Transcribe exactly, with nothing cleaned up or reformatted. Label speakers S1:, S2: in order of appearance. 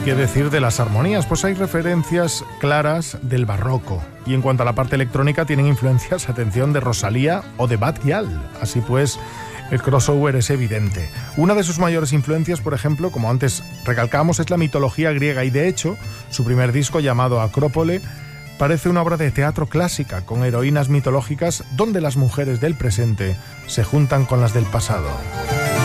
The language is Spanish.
S1: qué decir de las armonías? Pues hay referencias claras del barroco. Y en cuanto a la parte electrónica, tienen influencias, atención, de Rosalía o de Bad Gyal. Así pues, el crossover es evidente. Una de sus mayores influencias, por ejemplo, como antes recalcamos, es la mitología griega. Y de hecho, su primer disco, llamado Acrópole, parece una obra de teatro clásica, con heroínas mitológicas donde las mujeres del presente se juntan con las del pasado.